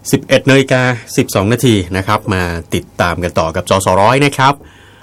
11:12 นาทีนะครับมาติดตามกันต่อกับจสร้อยนะครับ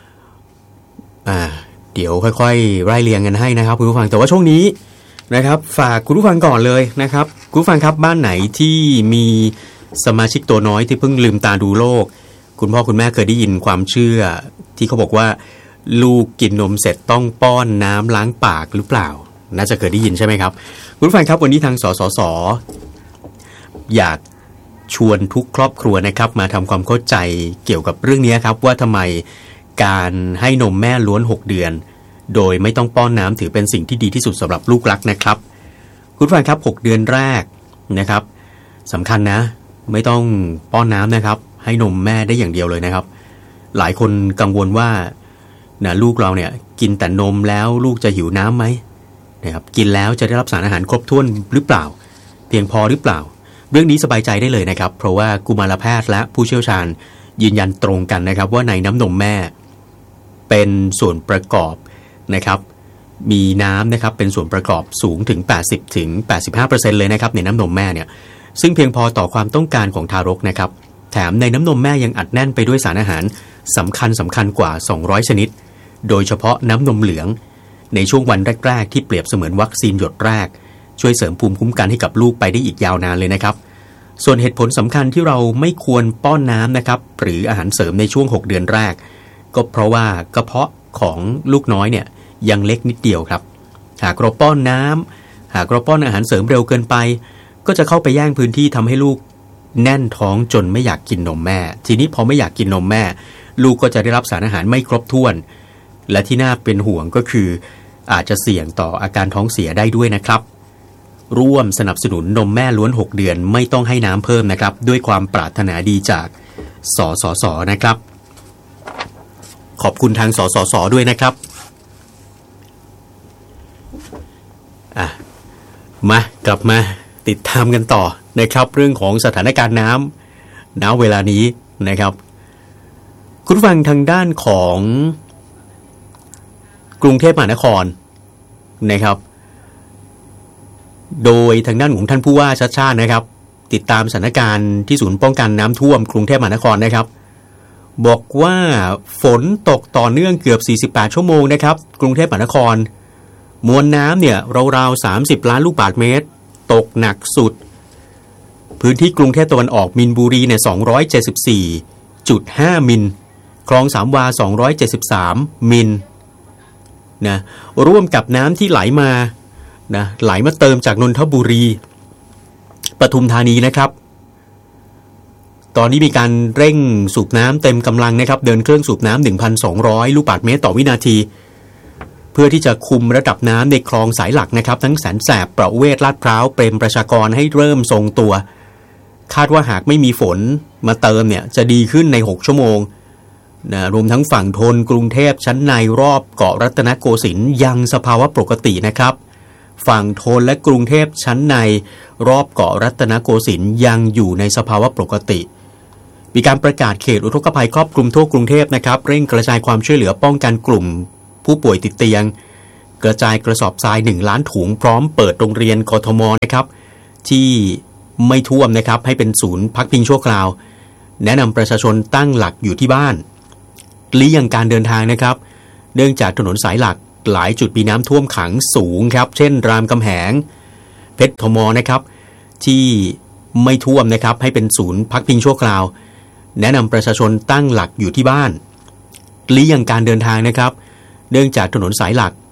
เดี๋ยวค่อยๆไล่เรียงกันให้นะครับคุณผู้ฟังแต่ว่าช่วงนี้นะครับฝากคุณผู้ฟังก่อนเลยนะครับคุณผู้ฟังครับบ้านไหนที่มีสมาชิกตัวน้อยที่เพิ่งลืมตาดูโลกคุณพ่อคุณแม่เคยได้ยินความเชื่อที่เขาบอกว่าลูกกินนมเสร็จต้องป้อนน้ำล้างปากหรือเปล่าน่าจะเคยได้ยินใช่ไหมครับคุณผู้ฟังครับวันนี้ทางสสส.อยากชวนทุกครอบครัวนะครับมาทำความเข้าใจเกี่ยวกับเรื่องนี้ครับว่าทำไมการให้นมแม่ล้วน6เดือนโดยไม่ต้องป้อนน้ำถือเป็นสิ่งที่ดีที่สุดสำหรับลูกรักนะครับคุณผู้ฟังครับ6เดือนแรกนะครับสำคัญนะไม่ต้องป้อนน้ำนะครับให้นมแม่ได้อย่างเดียวเลยนะครับหลายคนกังวลว่าลูกเราเนี่ยกินแต่นมแล้วลูกจะหิวน้ำไหมนะครับกินแล้วจะได้รับสารอาหารครบถ้วนหรือเปล่าเพียงพอหรือเปล่าเรื่องนี้สบายใจได้เลยนะครับเพราะว่ากุมารแพทย์และผู้เชี่ยวชาญยืนยันตรงกันนะครับว่าในน้ำนมแม่เป็นส่วนประกอบนะครับมีน้ำนะครับเป็นส่วนประกอบสูงถึง 80-85% เลยนะครับในน้ำนมแม่เนี่ยซึ่งเพียงพอต่อความต้องการของทารกนะครับแถมในน้ำนมแม่ยังอัดแน่นไปด้วยสารอาหารสำคัญกว่า200ชนิดโดยเฉพาะน้ำนมเหลืองในช่วงวันแรกๆที่เปรียบเสมือนวัคซีนหยดแรกช่วยเสริมภูมิคุ้มกันให้กับลูกไปได้อีกยาวนานเลยนะครับส่วนเหตุผลสำคัญที่เราไม่ควรป้อนน้ำนะครับหรืออาหารเสริมในช่วง6เดือนแรกก็เพราะว่ากระเพาะของลูกน้อยเนี่ยยังเล็กนิดเดียวครับหากเราป้อนน้ำหากเราป้อนอาหารเสริมเร็วเกินไปก็จะเข้าไปแย่งพื้นที่ทำให้ลูกแน่นท้องจนไม่อยากกินนมแม่ทีนี้พอไม่อยากกินนมแม่ลูกก็จะได้รับสารอาหารไม่ครบถ้วนและที่น่าเป็นห่วงก็คืออาจจะเสี่ยงต่ออาการท้องเสียได้ด้วยนะครับร่วมสนับสนุนนมแม่ล้วน6เดือนไม่ต้องให้น้ำเพิ่มนะครับด้วยความปรารถนาดีจากสสส.นะครับขอบคุณทางสสส.ด้วยนะครับมากลับมาติดตามกันต่อนะครับเรื่องของสถานการณ์น้ำณเวลานี้นะครับคุณผู้ฟังทางด้านของกรุงเทพมหานครนะครับโดยทางด้านของท่านผู้ว่าชัชชาตินะครับติดตามสถานการณ์ที่ศูนย์ป้องกันน้ำท่วมกรุงเทพมหานครนะครับบอกว่าฝนตกต่อเนื่องเกือบ48ชั่วโมงนะครับกรุงเทพมหานครมวลน้ำเนี่ยราวๆ30ล้านลูกบาศก์เมตรตกหนักสุดพื้นที่กรุงเทพตะวันออกมีนบุรีเนี่ย274.5 มิลคลองสามวา273มิลนะร่วมกับน้ำที่ไหลมาไหลมาเติมจากนนทบุรีปทุมธานีนะครับตอนนี้มีการเร่งสูบน้ำเต็มกำลังนะครับเดินเครื่องสูบน้ำ 1,200 ลูกบาศก์เมตรต่อวินาทีเพื่อที่จะคุมระดับน้ำในคลองสายหลักนะครับทั้งแสนแสบประเวศลาดพร้าวเปรมประชากรให้เริ่มทรงตัวคาดว่าหากไม่มีฝนมาเติมเนี่ยจะดีขึ้นใน6ชั่วโมงรวมทั้งฝั่งธนกรุงเทพชั้นในรอบเกาะรัตนโกสินทร์ยังสภาวะปกตินะครับฝั่งธนและกรุงเทพชั้นในรอบเกาะรัตนโกสินทร์ยังอยู่ในสภาวะปกติมีการประกาศเขตอุทกภัยครอบคลุมทั่วกรุงเทพนะครับเร่งกระจายความช่วยเหลือป้องกันกลุ่มผู้ป่วยติดเตียงกระจายกระสอบทราย1ล้านถุงพร้อมเปิดโรงเรียนกทมนะครับที่ไม่ท่วมนะครับให้เป็นศูนย์พักพิงชั่วคราวแนะนำประชาชนตั้งหลักอยู่ที่บ้านเลี่ยงการเดินทางนะครับเนื่องจากถนนสายหลักหลายจุดมีน้ำท่วมขังสูงครับเช่นรามคำแหงเพชรทมนะครับที่ไม่ท่วมนะครับให้เป็นศูนย์พักพิงชั่วคราวแนะนำประชาชนตั้งหลักอยู่ที่บ้านเลี่ยงการเดินทางนะครับเนื่องจากถนนสายหลัก